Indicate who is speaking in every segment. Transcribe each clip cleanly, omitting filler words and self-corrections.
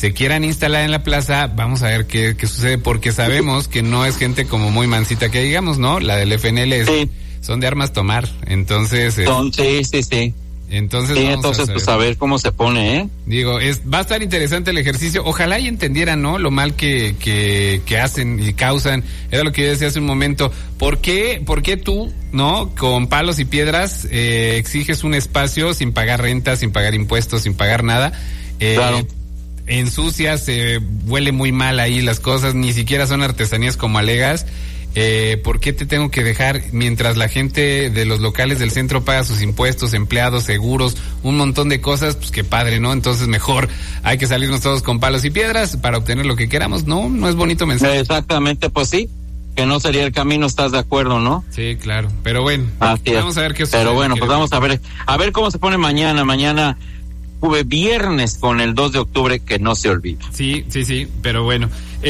Speaker 1: se quieran instalar en la plaza, vamos a ver qué sucede, porque sabemos que no es gente como muy mansita que digamos, ¿no? La del FNL son de armas tomar, entonces...
Speaker 2: sí. Entonces pues a ver cómo se pone, ¿eh?
Speaker 1: Digo, va a estar interesante el ejercicio. Ojalá y entendieran, ¿no? Lo mal que hacen y causan. Era lo que yo decía hace un momento. ¿Por qué tú, no? Con palos y piedras exiges un espacio sin pagar renta, sin pagar impuestos, sin pagar nada.
Speaker 2: Claro.
Speaker 1: Ensucias, huele muy mal ahí las cosas, ni siquiera son artesanías como alegas. ¿Por qué te tengo que dejar mientras la gente de los locales del centro paga sus impuestos, empleados, seguros, un montón de cosas? Pues qué padre, ¿no? Entonces mejor hay que salirnos todos con palos y piedras para obtener lo que queramos. No es bonito mensaje.
Speaker 2: Exactamente, pues sí, que no sería el camino, ¿estás de acuerdo, no?
Speaker 1: Sí, claro, pero bueno,
Speaker 2: vamos
Speaker 1: a ver qué sucede.
Speaker 2: Pero bueno, pues vamos a ver cómo se pone mañana viernes con el 2 de octubre, que no se olvida.
Speaker 1: Sí, pero bueno.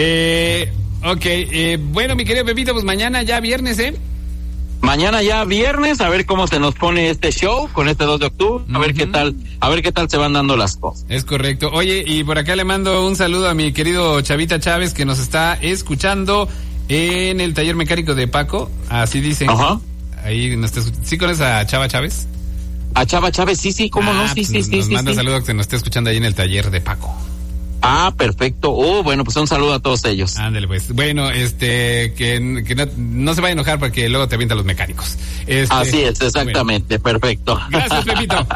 Speaker 1: Bueno, mi querido Pepito, pues mañana ya viernes,
Speaker 2: Mañana ya viernes, a ver cómo se nos pone este show con este 2 de octubre, a ver qué tal se van dando las cosas.
Speaker 1: Es correcto. Oye, y por acá le mando un saludo a mi querido Chavita Chávez, que nos está escuchando en el taller mecánico de Paco, así dicen.
Speaker 2: Ajá.
Speaker 1: Ahí nos está, ¿sí conoces a Chava Chávez?
Speaker 2: A Chava Chávez, sí, cómo no, sí.
Speaker 1: Nos manda saludos que nos está escuchando ahí en el taller de Paco.
Speaker 2: Perfecto. Bueno, pues un saludo a todos ellos.
Speaker 1: Ándale, pues. Bueno, que no se vaya a enojar porque luego te avientan los mecánicos.
Speaker 2: Así es, exactamente, bueno. Perfecto.
Speaker 1: Gracias, Pepito.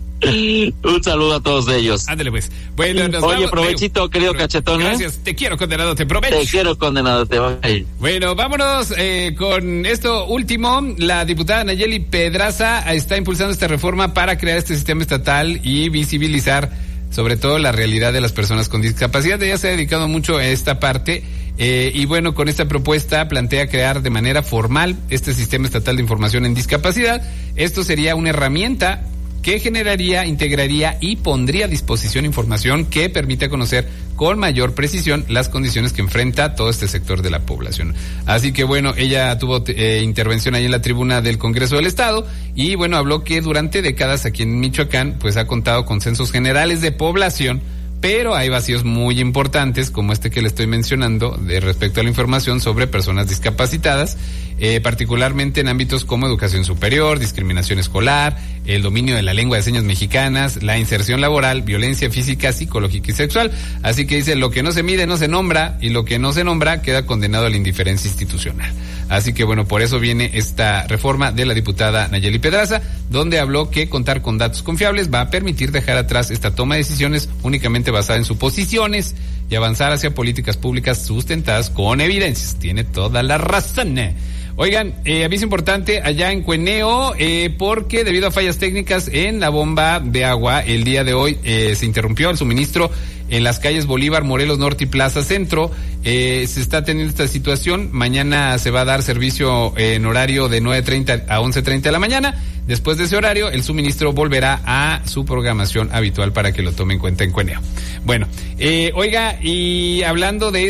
Speaker 2: Un saludo a todos ellos.
Speaker 1: Ándale, pues. Bueno,
Speaker 2: Oye, provechito, querido Cachetón.
Speaker 1: Gracias, te quiero condenado, te provecho.
Speaker 2: Te quiero condenado, te voy.
Speaker 1: Bueno, vámonos con esto último. La diputada Nayeli Pedraza está impulsando esta reforma para crear este sistema estatal y visibilizar sobre todo la realidad de las personas con discapacidad. Ella se ha dedicado mucho a esta parte y bueno, con esta propuesta plantea crear de manera formal este sistema estatal de información en discapacidad. Esto sería una herramienta que generaría, integraría y pondría a disposición información que permita conocer con mayor precisión las condiciones que enfrenta todo este sector de la población. Así que bueno, ella tuvo intervención ahí en la tribuna del Congreso del Estado y bueno, habló que durante décadas aquí en Michoacán pues ha contado con censos generales de población, pero hay vacíos muy importantes como este que le estoy mencionando de respecto a la información sobre personas discapacitadas, particularmente en ámbitos como educación superior, discriminación escolar, el dominio de la lengua de señas mexicanas, la inserción laboral, violencia física, psicológica y sexual. Así que dice, lo que no se mide no se nombra y lo que no se nombra queda condenado a la indiferencia institucional. Así que bueno, por eso viene esta reforma de la diputada Nayeli Pedraza, donde habló que contar con datos confiables va a permitir dejar atrás esta toma de decisiones únicamente basada en suposiciones y avanzar hacia políticas públicas sustentadas con evidencias. Tiene toda la razón. Oigan, aviso importante allá en Cueneo, porque debido a fallas técnicas en la bomba de agua, el día de hoy se interrumpió el suministro en las calles Bolívar, Morelos Norte y Plaza Centro. Se está teniendo esta situación. Mañana se va a dar servicio en horario de 9:30 a 11:30 de la mañana. Después de ese horario, el suministro volverá a su programación habitual para que lo tome en cuenta en Cueneo. Bueno, oiga, y hablando de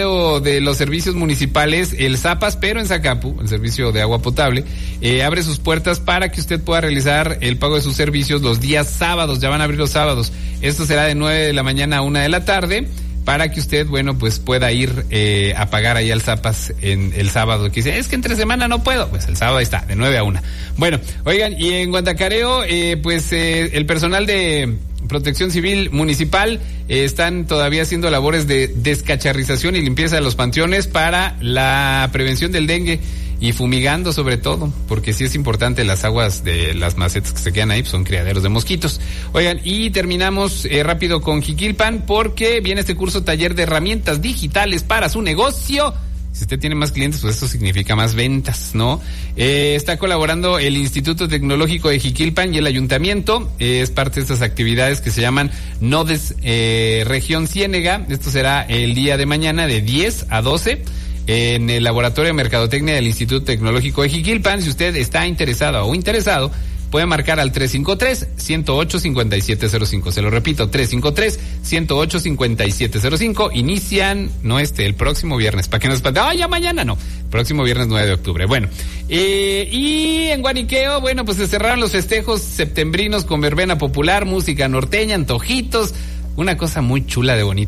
Speaker 1: de los servicios municipales, el Zapas, pero en Zacapu, el servicio de agua potable, abre sus puertas para que usted pueda realizar el pago de sus servicios los días sábados. Ya van a abrir los sábados. Esto será de 9 de la mañana a 1 de la tarde para que usted, bueno, pues pueda ir a pagar ahí al Zapas en el sábado. Que dice, es que entre semana no puedo. Pues el sábado está, de 9 a 1. Bueno, oigan, y en Guantacareo, el personal de Protección Civil Municipal están todavía haciendo labores de descacharrización y limpieza de los panteones para la prevención del dengue y fumigando sobre todo, porque sí es importante las aguas de las macetas que se quedan ahí, pues son criaderos de mosquitos. Oigan, y terminamos rápido con Jiquilpan, porque viene este curso taller de herramientas digitales para su negocio. Si usted tiene más clientes, pues eso significa más ventas, ¿no? Está colaborando el Instituto Tecnológico de Jiquilpan y el Ayuntamiento. Es parte de estas actividades que se llaman Nodes Región Ciénega. Esto será el día de mañana de 10 a 12 en el Laboratorio de Mercadotecnia del Instituto Tecnológico de Jiquilpan. Si usted está interesado o interesado, puede marcar al 353-108-5705. Se lo repito, 353-108-5705. Inician, el próximo viernes, para que no se ya mañana no. Próximo viernes 9 de octubre. Bueno, y en Guaniqueo, bueno, pues se cerraron los festejos septembrinos con verbena popular, música norteña, antojitos, una cosa muy chula de bonita.